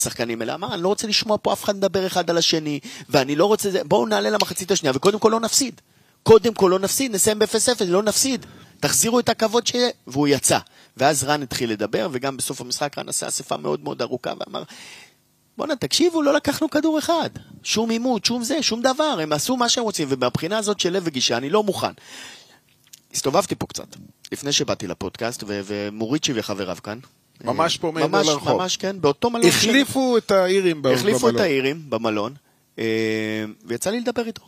השחקנים האלה, אמר, אני לא רוצה לשמוע פה אף אחד מדבר אחד על השני, ואני לא רוצה, בואו נעלה למחצית השנייה, וקודם כל לא נפסיד. קודם כל לא נפסיד, נסיים ב-0-0, לא נפסיד. תחזירו את הכבוד שיהיה, והוא יצא. ואז רן התחיל לדבר, וגם בסוף המשחק רן עשה אספה מאוד מאוד ארוכה, ואמר, בוא'נה, תקשיבו, לא לקחנו כדור אחד. שום עימות, שום זה, שום דבר. הם עשו מה שהם רוצים, ובבחינה הזאת של לב וגישה, אני לא מוכן. הסתובבתי פה קצת, לפני שבאתי לפודקאסט, ומוריצ'י וחבריו כאן. ממש פה מעבר לרחוב. ממש, כן, באותו מלון. החליפו את האירים במלון. החליפו את האירים במלון, ויצא לי לדבר איתו.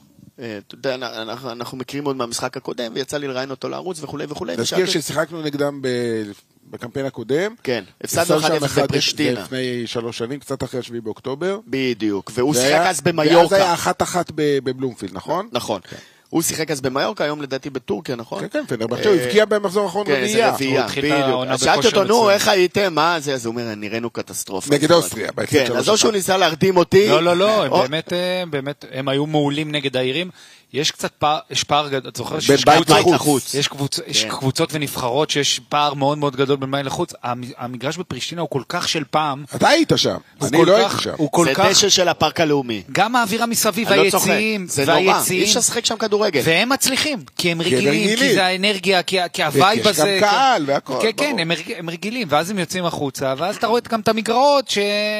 אנחנו מכירים עוד מהמשחק הקודם, ויצא לי לראיין אותו לערוץ וכו' וכו'. נזכיר ששיחקנו נגדם בקמפיין הקודם. כן, הפסדנו 1-0 בפרישטינה. לפני 3 שנים, קצת אחרי 7 באוקטובר. בדיוק, והוא שיחק אז במיורקה. ואז היה 1-1 בבלומפילד, נכון? נכון. הוא שיחק אז במיורקה, היום לדעתי בטורקיה, נכון? כן, כן, פנרבחצ'ה, הוא הבקיע במחזור האחרון רביעייה. כן, זה רביעייה, בדיוק. שאלתי אותו, נו, איך הייתם? מה זה? אז הוא אומר, נראינו קטסטרופה. נגד אוסטריה. כן, אז או שהוא ניסה להרדים אותי. לא, באמת, הם היו מעולים נגד העירים. יש קצת פער, יש פער גדול, את זוכר שיש יש קבוצות ונבחרות שיש פער מאוד מאוד גדול בין בית לחוץ. המגרש בפרישטינה הוא כל כך של פעם. אתה היית שם, אני לא הייתי שם. זה דשא של הפארק הלאומי. גם האווירה מסביב, היציעים, זה נורא, אי אפשר לשחק שם כדורגל. והם מצליחים, כי הם רגילים, כי זה האנרגיה, כי הווייב הזה. יש גם קהל והכל. כן, הם רגילים, ואז הם יוצאים החוצה, ואז אתה רואה גם את המגרעות,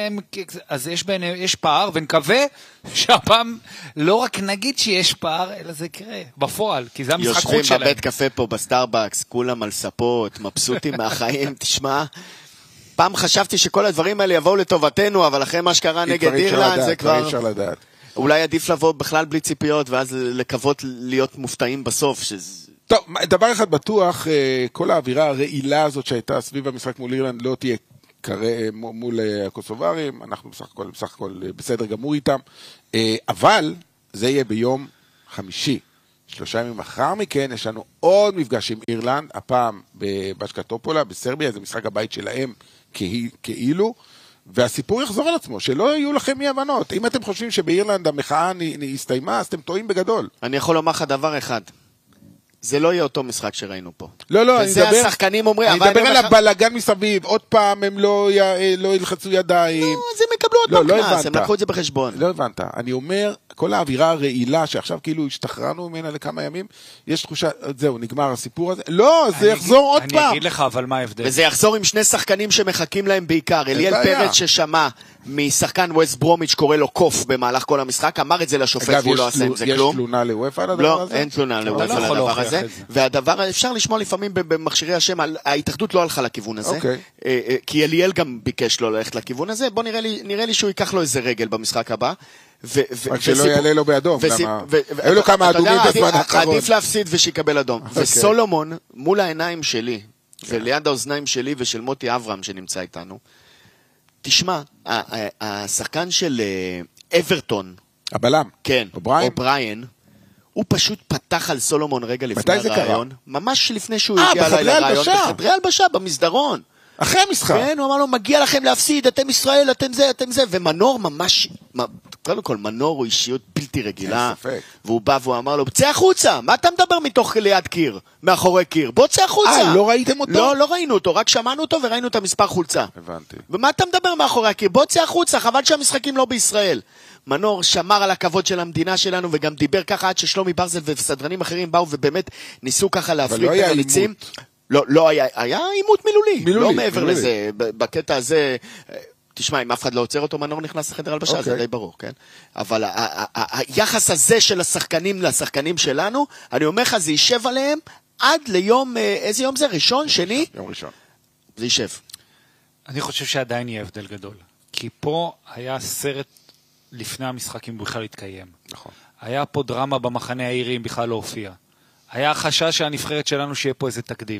אז יש פער, ונקווה שהפעם לא רק נגיד שיש פער, אלא זה יקרה בפועל, כי זה המשחק חוץ שלהם. יושבים בבית קפה פה בסטארבקס, כולם על ספות, מבסוטים מהחיים, תשמע, פעם חשבתי שכל הדברים האלה יבואו לטובתנו, אבל אחרי מה שקרה נגד אירלנד, זה כבר... אפשר לדעת. אולי עדיף לבוא בכלל בלי ציפיות, ואז לקוות להיות מופתעים בסוף. טוב, דבר אחד בטוח, כל האווירה הרעילה הזאת שהייתה סביב המשחק מול אירלנד לא תהיה מול הקוסוברים, אנחנו בסך הכל בסדר גמור איתם, אבל זה יהיה ביום חמישי. 3 ימים אחר מכן יש לנו עוד מפגש עם אירלנד, הפעם בבשקטופולה, בסרביה, זה משחק הבית שלהם כאילו, והסיפור יחזור על עצמו, שלא יהיו לכם אי הבנות. אם אתם חושבים שבאירלנד המחאה הסתיימה, אז אתם טועים בגדול. אני יכול לומר לך דבר אחד, זה לא יהיה אותו משחק שראינו פה. לא, וזה השחקנים אומרים. אני מדבר על הבלגן מסביב, עוד פעם הם לא ילחצו ידיים. לא, אז הם יקבלו עוד בקנס, הם לקחו את זה בחשבון. לא הבנת, אני אומר, כל האווירה הרעילה, שעכשיו כאילו השתחררנו ממנה לכמה ימים, יש תחושה, זהו, נגמר הסיפור הזה. לא, זה יחזור עוד פעם. אני אגיד לך, אבל מה ההבדל? וזה יחזור עם 2 שחקנים שמחכים להם בעיקר. אליאל פרץ ששמע משחקן ווסט ברומיץ' קורא לו קוף במהלך כל המשחק, אמר את זה לשופט והוא לא עשה עם זה כלום. יש תלונה לוופא על הדבר לא, הזה? אין תלונה לוופא על הדבר הזה. והדבר, אפשר לשמוע לפעמים במכשירי השם, ההתאחדות לא הלכה לכיוון הזה, כי אליאל גם ביקש לא ללכת לכיוון הזה. בוא נראה לי שהוא ייקח לו איזה רגל במשחק הבא. רק שלא יעלה לו באדום, היו לו כמה אדומים בזמן האחרון. עדיף להפסיד ושיקבל אדום. וסולומון, מול העיניים שלי, וליד האוזניים שלי ושל מוטי אברהם שנמצא איתנו, תשמע, השחקן של אברטון, הבלם, כן, אובריין, הוא פשוט פתח על סולומון רגע לפני הרעיון, ממש לפני שהוא הגיע אליי לרעיון, בחדרי הלבשה, במסדרון. אחרי המשחק. כן, הוא אמר לו, מגיע לכם להפסיד, אתם ישראל, אתם זה, ומנור ממש, קודם כל, מנור הוא אישיות בלתי רגילה, והוא בא והוא אמר לו, צא החוצה, מה אתה מדבר מתוך ליד קיר, מאחורי קיר, בוא צא החוצה. לא ראיתם אותו? לא ראינו אותו, רק שמענו אותו וראינו את המספר חולצה. הבנתי. ומה אתה מדבר מאחורי הקיר, בוא צא החוצה, חבל שהמשחקים לא בישראל. מנור שמר על הכבוד של המדינה שלנו, וגם דיבר ככה עד ששלומי ברזל וסדרנים אחרים באו, ובאמת ניסו ככה להפליג את הליצים. לא, היה עימות מילולי, לא מעבר לזה, בקטע הזה, תשמע, אם אף אחד לא עוצר אותו, מנור נכנס לחדר הלבשה, זה די ברור, כן? אבל היחס הזה של השחקנים לשחקנים שלנו, אני אומר לך, זה יישב עליהם עד ליום, איזה יום זה? ראשון, שני? יום ראשון. זה יישב. אני חושב שעדיין יהיה הבדל גדול, כי פה היה סרט לפני המשחק אם בכלל התקיים. נכון. היה פה דרמה במחנה העירי אם בכלל לא הופיע. היה חשש שהנבחרת שלנו שיהיה פה איזה תקדים.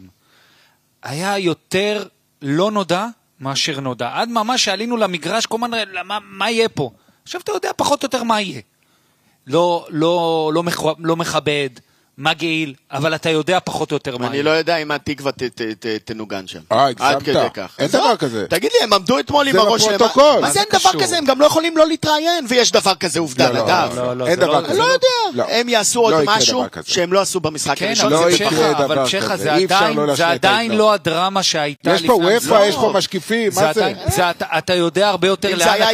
היה יותר לא נודע מאשר נודע. עד ממש שעלינו למגרש, כל הזמן, מה יהיה פה? עכשיו אתה יודע פחות או יותר מה יהיה. לא מכבד, מגעיל, אבל אתה יודע פחות או יותר מה. אני לא יודע אם התקווה תנוגן שם. הגזמת. אין דבר כזה. תגיד לי, הם עמדו אתמול עם הראש שלהם. מה זה אין דבר כזה? הם גם לא יכולים לא להתראיין, ויש דבר כזה עובדה לדעת. אין דבר כזה. לא יודע. הם יעשו עוד משהו שהם לא עשו במשחק הראשון. אבל פשחה, זה עדיין לא הדרמה שהייתה. יש פה וופא, יש פה משקיפים, מה זה? אתה יודע הרבה יותר לאן